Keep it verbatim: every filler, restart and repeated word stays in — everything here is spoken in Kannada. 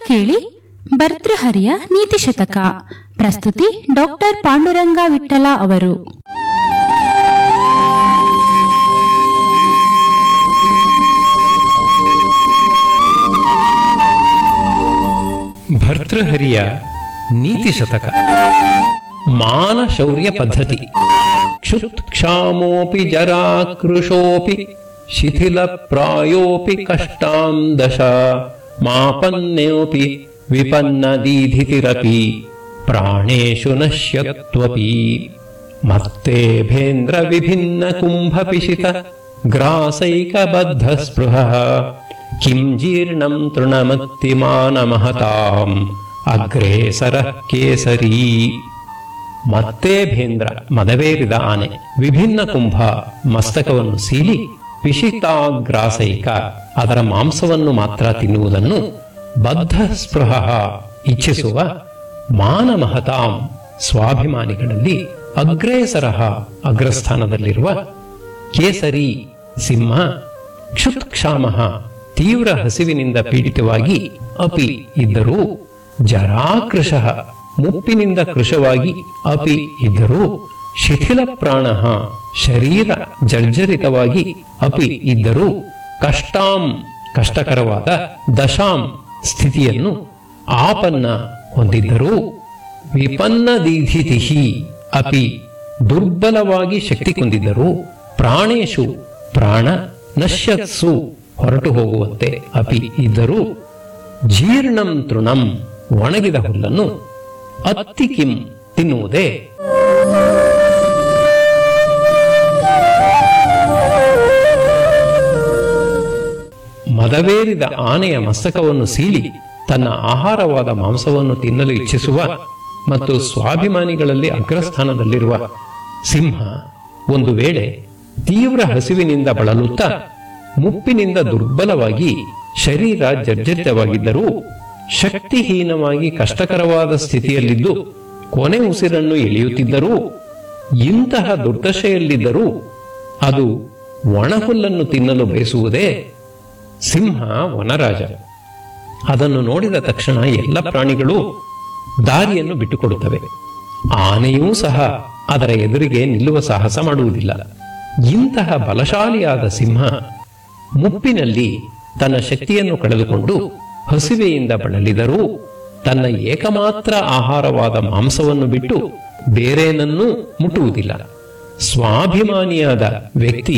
ಕೇಳಿ ಭರ್ತೃಹರಿಯ ನೀತಿ ಶತಕ. ಪ್ರಸ್ತುತಿ ಡಾಕ್ಟರ್ ಪಾಂಡುರಂಗ ವಿಠಲ ಅವರು. ಭರ್ತೃಹರಿಯ ನೀತಿ ಶತಕ. ಮಾನ ಶೌರ್ಯ ಪದ್ಧತಿ. ಕ್ಷುತ್ ಕ್ಷಾಮೋಪಿ ಜರಾಕೃಶೋಪಿ ಶಿಥಿಲ ಪ್ರಾಯೋಪಿ ಕಷ್ಟಾಂ ದಶ ಮಾಪನ್ಯೋಪಿ ವಿಪನ್ನ ದೀಧಿತಿರಪಿ ಪ್ರಾಣೇಶು ನಶ್ಯತ್ವಪಿ. ಮತ್ತೆ ಭೇಂದ್ರ ವಿಭಿನ್ನ ಕುಂಭ ಪಿಶಿತ ಗ್ರಾಸೈಕ ಬದ್ಧ ಸ್ಪೃಹ ಕಿಂ ಜೀರ್ಣಂ ತೃಣಮತ್ತಿ ಮಾನ ಮಹತಾಂ ಅಗ್ರೇಸರ ಕೇಸರಿ. ಮತ್ತೆ ಭೇಂದ್ರ ಮದವೇರಿದ ಆನೆ, ವಿಭಿನ್ನ ಕುಂಭ ಮಸ್ತಕವನ್ನು ಸೀಲಿ, ಪಿಶಿತಾಗ್ರಾಸೈಕ ಅದರ ಮಾಂಸವನ್ನು ಮಾತ್ರ ತಿನ್ನುವುದನ್ನು, ಬದ್ಧ ಸ್ಪೃಹ ಇಚ್ಛಿಸುವ, ಮಾನ ಮಹತಾಂ ಸ್ವಾಭಿಮಾನಿಗಳಲ್ಲಿ ಅಗ್ರೇಸರ ಅಗ್ರಸ್ಥಾನದಲ್ಲಿರುವ, ಕೇಸರಿ ಸಿಂಹ, ಕ್ಷುತ್ ಕ್ಷಾಮ ತೀವ್ರ ಹಸಿವಿನಿಂದ ಪೀಡಿತವಾಗಿ, ಅಪಿ ಇದ್ದರೂ, ಜರಾಕೃಶ ಮುಪ್ಪಿನಿಂದ ಕೃಶವಾಗಿ, ಅಪಿ ಇದ್ದರೂ, ಶಿಥಿಲ ಪ್ರಾಣ ಶರೀರ ಜರ್ಜರಿತವಾಗಿ, ಅಪಿ ಇದ್ದರೂ, ಕಷ್ಟಾಂ ಕಷ್ಟಕರವಾದ, ದಶಾಂ ಸ್ಥಿತಿಯನ್ನು, ಆಪನ್ನ ಹೊಂದಿದ್ದರೂ, ವಿಪನ್ನ ದೀಧಿತಿಹಿ ಅಪಿ ದುರ್ಬಲವಾಗಿ ಶಕ್ತಿ ಹೊಂದಿದ್ದರೂ, ಪ್ರಾಣೇಶು ಪ್ರಾಣ, ನಶ್ಯತ್ಸು ಹೊರಟು ಹೋಗುವಂತೆ ಅಪಿ ಇದ್ದರೂ, ಜೀರ್ಣಂ ತೃಣಂ ಒಣಗಿದ ಹುಲ್ಲನ್ನು, ಅತ್ತಿ ಕಿಂ ತಿನ್ನುವುದೇ. ಮದವೇರಿದ ಆನೆಯ ಮಸ್ತಕವನ್ನು ಸೀಳಿ ತನ್ನ ಆಹಾರವಾದ ಮಾಂಸವನ್ನು ತಿನ್ನಲು ಇಚ್ಛಿಸುವ ಮತ್ತು ಸ್ವಾಭಿಮಾನಿಗಳಲ್ಲಿ ಅಗ್ರಸ್ಥಾನದಲ್ಲಿರುವ ಸಿಂಹ ಒಂದು ವೇಳೆ ತೀವ್ರ ಹಸಿವಿನಿಂದ ಬಳಲುತ್ತಾ ಮುಪ್ಪಿನಿಂದ ದುರ್ಬಲವಾಗಿ ಶರೀರ ಜರ್ಜರಿತವಾಗಿದ್ದರೂ, ಶಕ್ತಿಹೀನವಾಗಿ ಕಷ್ಟಕರವಾದ ಸ್ಥಿತಿಯಲ್ಲಿದ್ದು ಕೊನೆ ಉಸಿರನ್ನು ಎಳೆಯುತ್ತಿದ್ದರೂ, ಇಂತಹ ದುರ್ದಶೆಯಲ್ಲಿದ್ದರೂ ಅದು ಒಣಹುಲ್ಲನ್ನು ತಿನ್ನಲು ಬಯಸುವುದೇ. ಸಿಂಹ ವನರಾಜ. ಅದನ್ನು ನೋಡಿದ ತಕ್ಷಣ ಎಲ್ಲ ಪ್ರಾಣಿಗಳು ದಾರಿಯನ್ನು ಬಿಟ್ಟುಕೊಡುತ್ತವೆ. ಆನೆಯೂ ಸಹ ಅದರ ಎದುರಿಗೆ ನಿಲ್ಲುವ ಸಾಹಸ ಮಾಡುವುದಿಲ್ಲ. ಇಂತಹ ಬಲಶಾಲಿಯಾದ ಸಿಂಹ ಮುಪ್ಪಿನಲ್ಲಿ ತನ್ನ ಶಕ್ತಿಯನ್ನು ಕಳೆದುಕೊಂಡು ಹಸಿವೆಯಿಂದ ಬಳಲಿದರೂ ತನ್ನ ಏಕಮಾತ್ರ ಆಹಾರವಾದ ಮಾಂಸವನ್ನು ಬಿಟ್ಟು ಬೇರೇನನ್ನೂ ಮುಟ್ಟುವುದಿಲ್ಲ. ಸ್ವಾಭಿಮಾನಿಯಾದ ವ್ಯಕ್ತಿ